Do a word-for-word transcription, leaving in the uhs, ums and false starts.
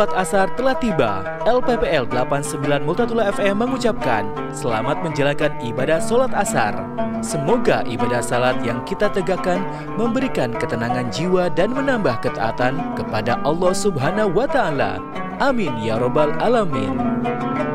Salat asar telah tiba. L P P L delapan puluh sembilan Multatula F M mengucapkan selamat menjalankan ibadah sholat asar. Semoga ibadah salat yang kita tegakkan memberikan ketenangan jiwa dan menambah ketaatan kepada Allah Subhanahu wa Ta'ala. Amin ya Rabbal Alamin.